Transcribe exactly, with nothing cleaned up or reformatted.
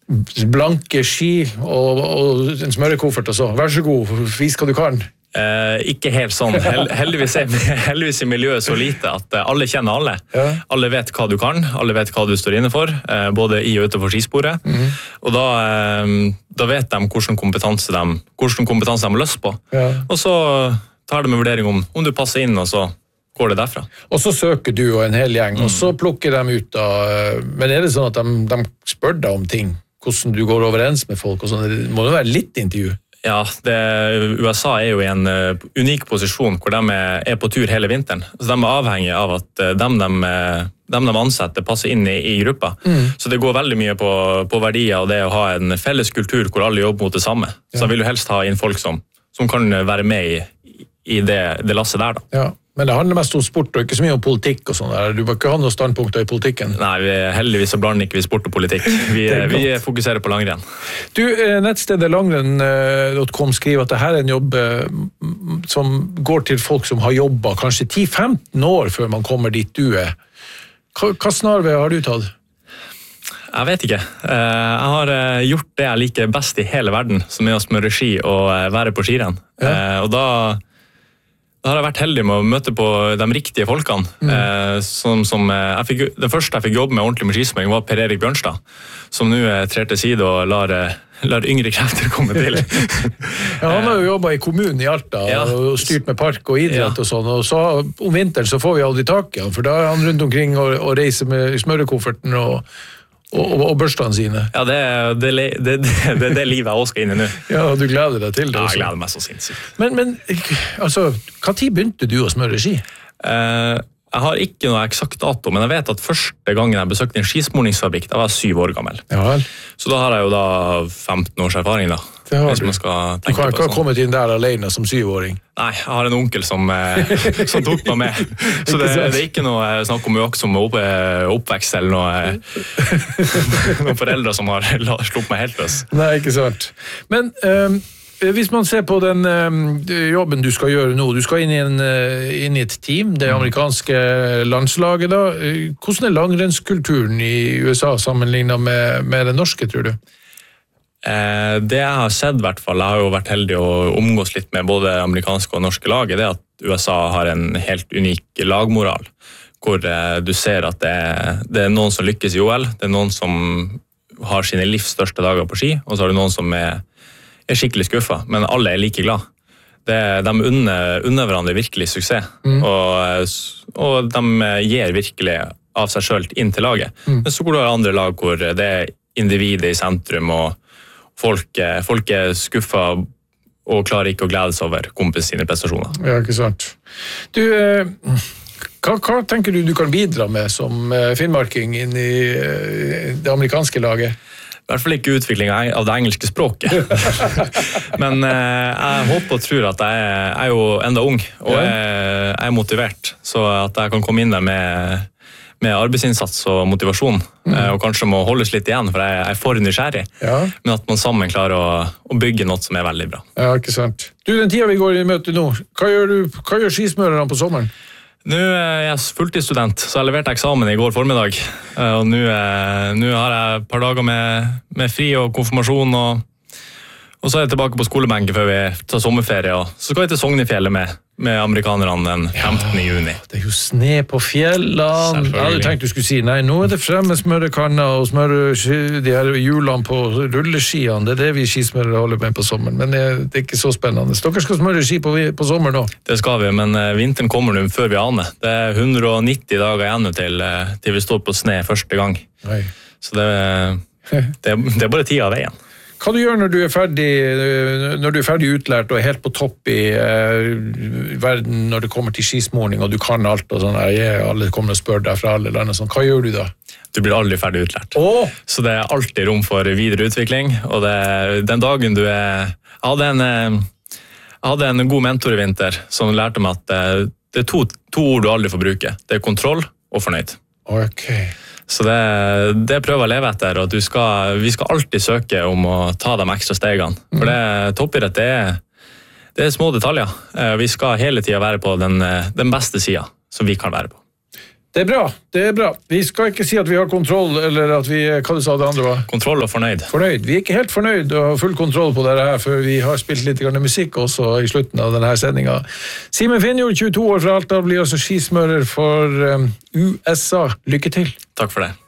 blanke ski og, og en smørekoffert og så. Vær så god, vis hva du kan. Eh, ikke helt sånn. Hel- heldigvis, er, heldigvis er miljøet så lite at eh, alle kjenner alle. Ja. Alle vet hva du kan, alle vet hva du står inne for, eh, både i og utenfor skisporet. Mm. Og da, eh, da vet de hvordan kompetanse de, hvordan kompetanse de har lyst på. Ja. Og så tar de en vurdering om, om du passer inn, og så går det derfra. Og så søker du og en hel gjeng, mm. og så plukker de ut da. Men er det sånn at de, de spør deg om ting? Hvordan du går overens med folk? Og sånn? Det må jo være litt intervju? Ja, det, U S A er jo i en uh, unik posisjon hvor de er, er på tur hele vinteren. Så de er avhengige av at uh, dem de, dem de ansetter passer inn i, i gruppa. Mm. Så det går veldig mye på, på verdier og det å ha en felles kultur hvor alle jobber mot det samme. Ja. Så jeg vil jo helst ha inn folk som, som kan være med i, i det, det lasset der da. Ja. Men det handler mest om sport og ikke så mye om politikk og sånn der. Du bør ikke ha noen standpunkter i politikken. Nei, vi, heldigvis så blander ikke vi sport og politikk. Vi, vi fokuserer på langrenn. Du, nettstedet langrenn punktum com skriver at dette er en jobb som går til folk som har jobbet kanskje ti til femten år før man kommer dit du er. Hva, hva snarvei har du tatt? Jeg vet ikke. Jeg har gjort det jeg liker best i hele verden, som er å smøre ski og være på skirenn. Ja. Og da... Da har jeg vært heldig med å møte på de riktige folkene. Mm. Eh, som, som, jeg fikk, det første jeg fikk jobbe med ordentlig med skismøring var Per Erik Bjørnstad, som nå trer til side og lar, lar yngre krefter komme til. Ja, han har jo jobbet i kommunen i Alta ja. og styrt med park og idrett ja. og sånn, og så om vinteren så får vi aldri tak i han, for da er han rundt omkring og, og reiser med smørekofferten og Og, og, og børstene sine. Ja, det er det, det, det, det, det livet jeg også skal inn i nå. Ja, og du gleder deg til det ja, også. Ja, jeg gleder meg så sinnssykt. Men, men altså, hva tid begynte du å smøre ski? Eh, jeg har ikke noe eksakt dato, men jeg vet at første gangen jeg besøkte en skismoringsfabrikk, da var jeg syv år gammel. Ja. Så da har jeg jo da femten års erfaring da. Det har du. Du kan ikke ha kommet inn der alene som syvåring. Nei, jeg har en onkel som, som tok meg med. Så det, det er ikke noe snakk om uaktsom opp, oppvekst eller noe, noen foreldre som har sluppet meg helt løs. Nei, ikke sant. Men um, hvis man ser på den um, jobben du skal gjøre nå, du skal inn i, en, uh, inn i et team, det amerikanske landslaget da. Hvordan er langrennskulturen i U S A sammenlignet med, med den norske, tror du? Eh, det jeg har sett i hvert fall, jeg har jo vært heldig å omgås litt med både amerikanske og norske laget, det er at U S A har en helt unik lagmoral, hvor eh, du ser at det er, det er noen som lykkes i O L, det er noen som har sine livs største dager på ski, og så har du noen som er, er skikkelig skuffet, men alle er like glad. Det, de unner, unner hverandre virkelig suksess, mm. og, og de gir virkelig av seg selv inn til laget. Mm. Men så går det andre lag hvor det er individet i sentrum, og Folk, folk er skuffet og klarer ikke å glede seg over kompis sine prestasjoner. Ja, ikke sant. Du, hva, hva tenker du du kan bidra med som finnmarking inn i det amerikanske laget? I hvert fall ikke utvikling av det engelske språket. Men jeg håper og tror at jeg er, jeg er jo enda ung, og jeg er motivert, så at jeg kan komme inn der med med arbeidsinnsats og motivasjon, mm. og kanskje må holdes litt igjen, for jeg er for nysgjerrig, ja. Men at man sammen klarer å, å bygge noe som er veldig bra. Ja, ikke sant. Du, den tida vi går i møte nå, hva gjør, du, hva gjør skismørerne på sommeren? Nå er jeg fulltidsstudent, så jeg leverte eksamen i går formiddag, og nå, nå har jeg et par dager med, med fri og konfirmasjon, og, og så er jeg tilbake på skolebenken før vi tar sommerferie, og så skal jeg til Sognefjellet med med amerikanerne den femtende juni. Ja, det er jo sne på fjellene. Jeg hadde tenkt du skulle si, nei, nå er det fremme smørekanner og smøre de her hjulene på rulleskiene. Det er det vi skismørere holder med på sommeren, men det er, det er ikke så spennende. Dere skal smøre ski på, på sommeren nå? Det skal vi, men vinteren kommer nå før vi aner. Det er hundre og nitti dager igjen til, til vi står på sne første gang. Nei. Så det, det, det er bare tida av veien. Hva du gjør når du er ferdig, når du er ferdig utlært og er helt på topp i eh, verden når det kommer til skismorning, og du kan alt og sånn, ja, alle kommer og spør deg fra alle land og sånn, hva gjør du da? Du blir aldri ferdig utlært. Oh. Så det er alltid rom for videre utvikling, og det, den dagen du er... Jeg hadde en, jeg hadde en god mentor i vinter som lærte meg at det er to, to ord du aldri får bruke. Det er kontroll og fornøyd. Ok. Så det, det prøver jeg å leve etter, og du skal, vi skal alltid søke om å ta de ekstra stegene. For det, toppidrett, det er, det er små detaljer. Vi skal hele tiden være på den, den beste siden som vi kan være på. Det er bra, det er bra. Vi skal ikke si at vi har kontroll, eller at vi, hva du sa det andre var? Kontroll og fornøyd. Fornøyd. Vi er ikke helt fornøyd og har full kontroll på dette her, før vi har spilt litt grann musikk også i slutten av denne sendingen. Simen Finnjord, tjueto år fra Alta, blir altså skismører for um, U S A. Lykke til. Takk for det.